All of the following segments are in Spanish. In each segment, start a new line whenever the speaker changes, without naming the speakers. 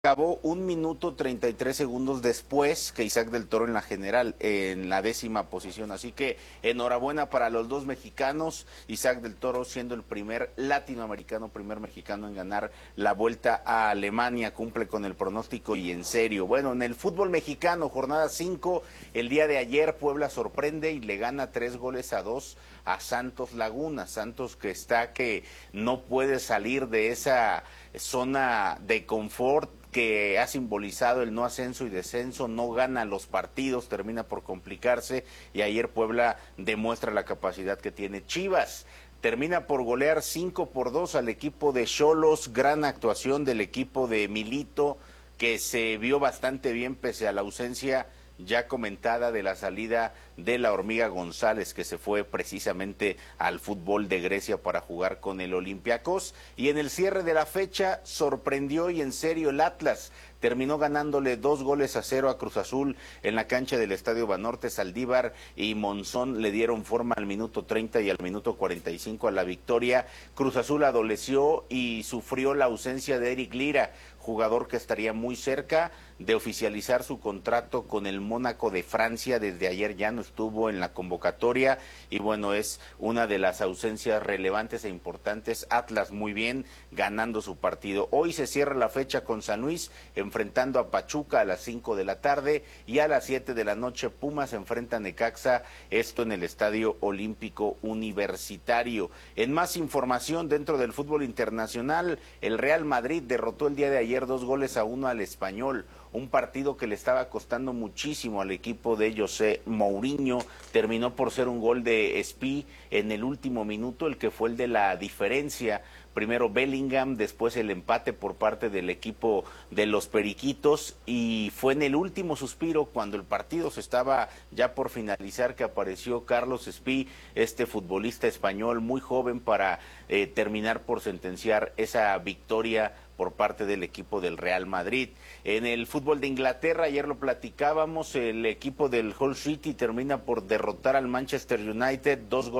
Acabó 1 minuto 33 segundos después que Isaac del Toro en la general, en la 10ª posición. Así que enhorabuena para los dos mexicanos. Isaac del Toro siendo el primer latinoamericano, primer mexicano en ganar la Vuelta a Alemania. Cumple con el pronóstico y en serio. Bueno, en el fútbol mexicano, jornada 5, el día de ayer Puebla sorprende y le gana 3-2 a Santos Laguna. Santos que no puede salir de esa zona de confort que ha simbolizado el no ascenso y descenso, no gana los partidos, termina por complicarse y ayer Puebla demuestra la capacidad que tiene. Chivas termina por golear 5-2 al equipo de Xolos, gran actuación del equipo de Milito, que se vio bastante bien pese a la ausencia ya comentada de la salida de la Hormiga González, que se fue precisamente al fútbol de Grecia para jugar con el Olympiacos. Y en el cierre de la fecha sorprendió y en serio el Atlas. Terminó ganándole 2-0 a Cruz Azul en la cancha del Estadio Banorte. Saldívar y Monzón le dieron forma al minuto 30 y al minuto 45 a la victoria. Cruz Azul adoleció y sufrió la ausencia de Eric Lira, jugador que estaría muy cerca de oficializar su contrato con el Mónaco de Francia. Desde ayer ya no estuvo en la convocatoria y bueno, es una de las ausencias relevantes e importantes. Atlas muy bien, ganando su partido. Hoy se cierra la fecha con San Luis enfrentando a Pachuca a las 5 de la tarde y a las 7 de la noche Pumas enfrenta a Necaxa, esto en el Estadio Olímpico Universitario. En más información dentro del fútbol internacional, el Real Madrid derrotó el día de ayer 2-1 al Español. Un partido que le estaba costando muchísimo al equipo de José Mourinho. Terminó por ser un gol de Espí en el último minuto, el que fue el de la diferencia. Primero Bellingham, después el empate por parte del equipo de los Periquitos y fue en el último suspiro cuando el partido se estaba ya por finalizar que apareció Carlos Espí, este futbolista español muy joven para terminar por sentenciar esa victoria por parte del equipo del Real Madrid. En el fútbol de Inglaterra, ayer lo platicábamos, el equipo del Hull City termina por derrotar al Manchester United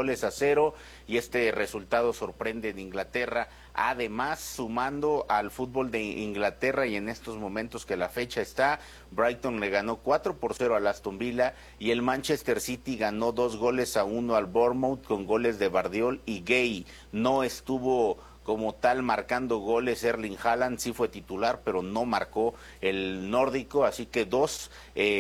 2-0 y este resultado sorprende en Inglaterra. Además, sumando al fútbol de Inglaterra y en estos momentos que la fecha está, Brighton le ganó 4-0 al Aston Villa y el Manchester City ganó 2-1 al Bournemouth con goles de Bardiol y Gay. No estuvo como tal marcando goles Erling Haaland, sí fue titular, pero no marcó el nórdico, así que dos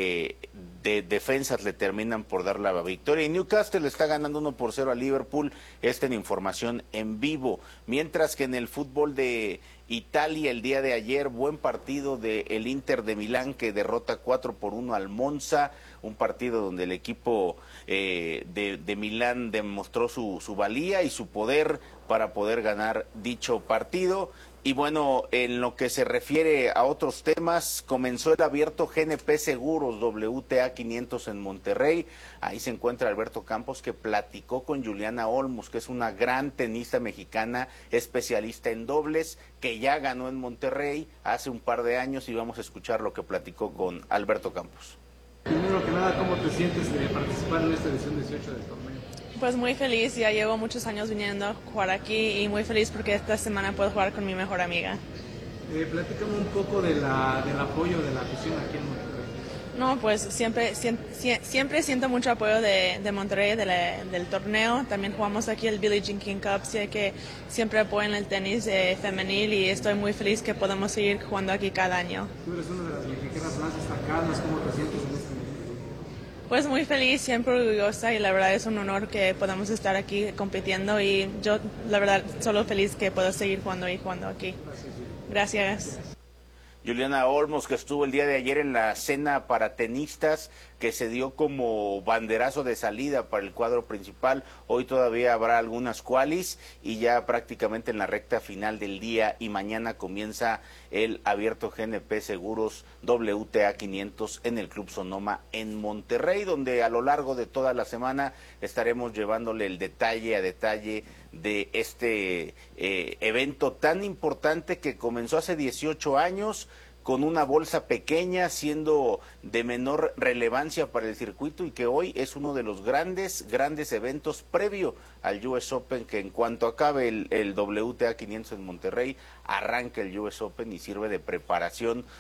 de defensas le terminan por dar la victoria. Y Newcastle está ganando 1-0 a Liverpool, esta en información en vivo. Mientras que en el fútbol de Italia, el día de ayer, buen partido del Inter de Milán, que derrota 4-1 al Monza, un partido donde el equipo de Milán demostró su valía y su poder para poder ganar dicho partido. Y bueno, en lo que se refiere a otros temas, comenzó el abierto GNP Seguros WTA 500 en Monterrey. Ahí se encuentra Alberto Campos, que platicó con Juliana Olmos, que es una gran tenista mexicana, especialista en dobles, que ya ganó en Monterrey hace un par de años, y vamos a escuchar lo que platicó con Alberto Campos.
Primero que nada, ¿cómo te sientes de participar en esta edición 18 del torneo?
Pues muy feliz, ya llevo muchos años viniendo a jugar aquí y muy feliz porque esta semana puedo jugar con mi mejor amiga.
Platícame un poco del apoyo de la afición aquí en Monterrey.
No, pues siempre siento mucho apoyo de Monterrey, del torneo. También jugamos aquí el Billie Jean King Cup, sé que siempre apoyan el tenis femenil y estoy muy feliz que podamos seguir jugando aquí cada año.
Tú eres una de las mexicanas más destacadas, ¿cómo te sientes en este momento?
Pues muy feliz, siempre orgullosa y la verdad es un honor que podamos estar aquí compitiendo y yo la verdad solo feliz que puedo seguir jugando aquí. Gracias.
Juliana Olmos, que estuvo el día de ayer en la cena para tenistas, que se dio como banderazo de salida para el cuadro principal. Hoy todavía habrá algunas qualis y ya prácticamente en la recta final del día, y mañana comienza el abierto GNP Seguros WTA 500 en el Club Sonoma en Monterrey, donde a lo largo de toda la semana estaremos llevándole el detalle a detalle de este evento tan importante que comenzó hace 18 años, con una bolsa pequeña, siendo de menor relevancia para el circuito, y que hoy es uno de los grandes eventos previo al US Open, que en cuanto acabe el WTA 500 en Monterrey, arranca el US Open y sirve de preparación